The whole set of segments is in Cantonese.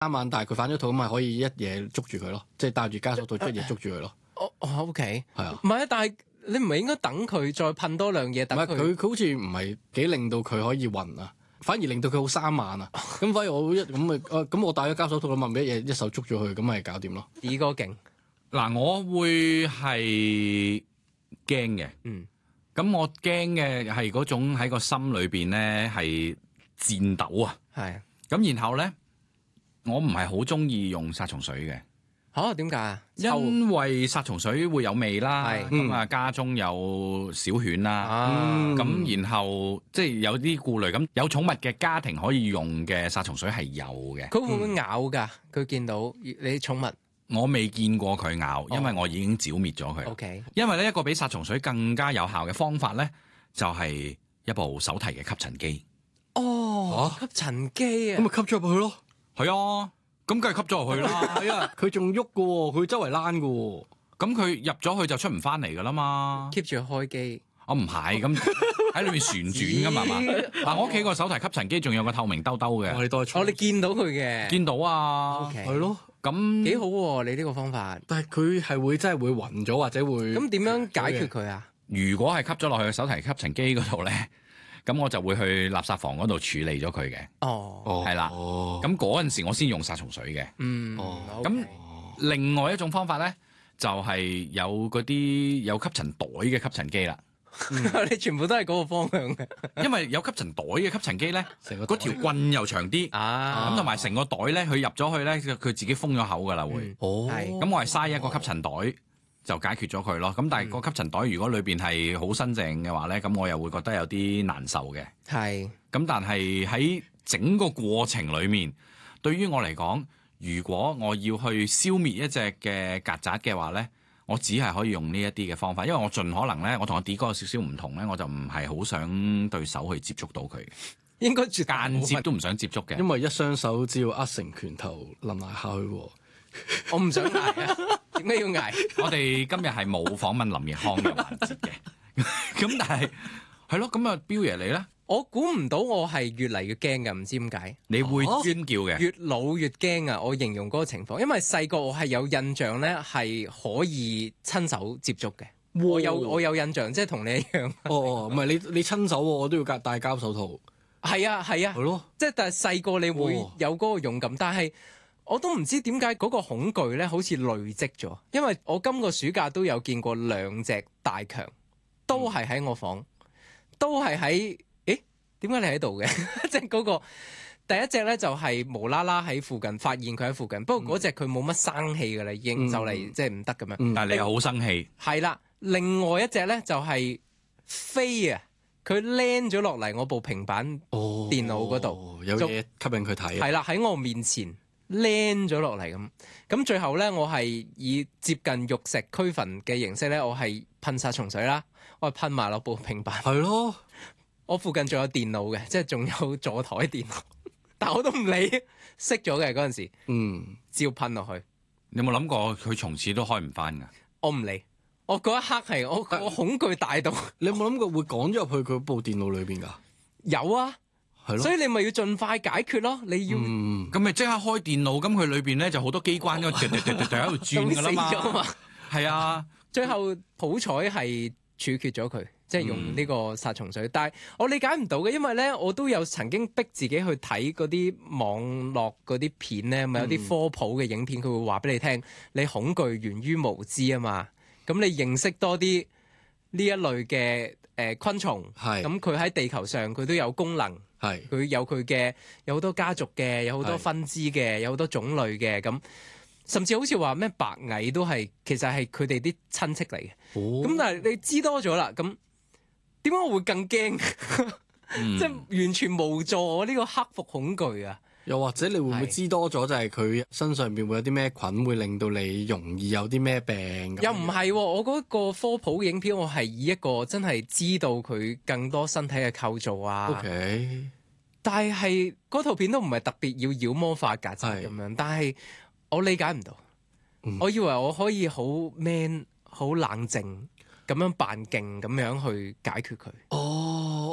3晚，但係佢反咗肚，咁咪可以一嘢捉住佢咯，即係戴住加手套一嘢捉住佢咯。 OK， 係啊， 唔係啊，但係你唔係應該等佢再噴多兩嘢，等唔係佢佢好似唔係幾令到佢可以暈啊，反而令到佢好生猛啊。咁反而我咁我戴咗膠手套啦嘛，咪一手捉住佢，咁咪搞掂咯。 二哥勁， 嗱，我會係驚嘅。咁我驚嘅係嗰種喺個心裏邊咧係戰鬥啊。 係咁然後咧，我唔係好中意用殺蟲水嘅。 點解啊？ 因為殺蟲水會有味啦， 係咁啊家中有小犬啦，咁然後即係有啲顧慮，咁有寵物嘅家庭可以用嘅殺蟲水係有嘅。 佢會唔會咬㗎？佢見到你寵物我未見過佢咬，因為我已經剿滅咗佢。 OK， 因為咧一個比殺蟲水更加有效嘅方法咧，就係一部手提嘅吸塵機。 吸塵機啊， 咁咪吸咗入去咯。 係啊，咁梗係吸咗入去啦。 係啊，佢仲喐㗎喎，佢周圍躝㗎喎。 咁佢入咗去就出唔翻嚟噶啦嘛。 keep 住開機。 我唔係咁喺裏面旋轉噶嘛嘛。嗱，我屋企個手提吸塵機仲有個透明兜兜嘅。 我哋代你見到佢嘅， 見到啊。 OK 係咯， 咁幾好喎！你呢個方法。 但係佢係會真係會暈咗或者會咁點樣解決佢啊？ 如果係吸咗落去手提吸塵機嗰度咧，咁我就會去垃圾房嗰度處理咗佢嘅。係啦。咁嗰陣時我先用殺蟲水嘅。咁另外一種方法咧，就係有嗰啲有吸塵袋嘅吸塵機啦。 你全部都係嗰個方向嘅。 因為有吸塵袋嘅吸塵機咧，嗰條棍又長啲，咁同埋成個袋咧，佢入咗去咧，佢自己封咗口噶啦會。咁我係嘥一個吸塵袋就解決咗佢咯。咁但係個吸塵袋如果裏邊係好新淨嘅話咧，咁我又會覺得有啲難受嘅。咁但係喺整個過程裏面，對於我嚟講，如果我要去消滅一隻嘅曱甴嘅話咧，我只係可以用呢一啲嘅方法，因為我盡可能咧，我同阿 D 哥有少少唔同咧，我就唔係好想對手去接觸到佢嘅， 應該間接都唔想接觸嘅， 因為一雙手只要握成拳頭，冧埋下去喎。 我唔想捱啊，點解要捱？ 我哋今日係冇訪問林奕匡嘅環節嘅，咁但係係咯，咁啊，彪爺你咧？ 我估唔到我係越嚟越驚㗎，唔知點解。 你會尖叫嘅？ 越老越驚啊！我形容嗰個情況，因為細個我係有印象咧，係可以親手接觸嘅。我有印象，即係同你一樣。 唔係你親手喎，我都要戴膠手套。 係啊， 係咯， 即係但係細個你會有嗰個勇敢，但係我都唔知點解嗰個恐懼咧，好似累積咗。因為我今個暑假都有見過2隻大強，都係喺我房，都係喺。點解你喺度嘅？即係嗰個第一隻咧，就係無啦啦喺附近發現佢喺附近。不過嗰隻佢冇乜生氣㗎啦，已經就嚟即係唔得咁樣。 但係你又好生氣。 係啦，另外一隻咧就係飛啊！佢 land 咗落嚟我部平板電腦嗰度， 有嘢吸引佢睇。 係啦，喺我面前 land 咗落嚟咁。咁最後咧，我係以接近玉石俱焚嘅形式咧，我係噴殺蟲水啦，我係噴埋落部平板。 係咯。 我附近仲有電腦嘅，即係仲有座台電腦，但我都唔理，熄咗嘅嗰陣時，照噴落去。 你有冇諗過佢從此都開唔翻㗎？ 我唔理，我嗰一刻係我恐懼大到。 你有冇諗過會趕咗入去佢部電腦裏邊㗎？ 有啊， 係咯， 所以你咪要盡快解決咯。你要咁咪即刻開電腦，咁佢裏邊咧就好多機關喺度轉㗎啦嘛。係啊， 最後好彩係處決咗佢。即係用呢個殺蟲水，但係我理解唔到嘅，因為咧我都有曾經逼自己去睇嗰啲網絡嗰啲片咧，咪有啲科普嘅影片，佢會話俾你聽，你恐懼源於無知啊嘛。咁你認識多啲呢一類嘅昆蟲，咁佢喺地球上佢都有功能，佢有佢嘅有好多家族嘅，有好多分支嘅，有好多種類嘅咁。甚至好似話咩白蟻都係其實係佢哋啲親戚嚟嘅。咁但係你知多咗啦，咁。點解我會更驚？即係完全無助我呢個克服恐懼啊！ 又或者你會唔會知多咗，就係佢身上邊會有啲咩菌，會令到你容易有啲咩病？ 又唔係，我嗰個科普影片，我係以一個真係知道佢更多身體嘅構造啊。 OK， 但係嗰套片都唔係特別要妖魔化曱甴咁樣，但係我理解唔到。我以為我可以好 man、好冷靜。咁樣扮勁咁樣去解決佢。 我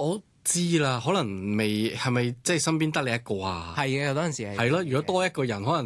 知啦，可能未係咪即係身邊得你一個啊？ 係嘅，嗰陣時係。 係咯，如果多一個人，可能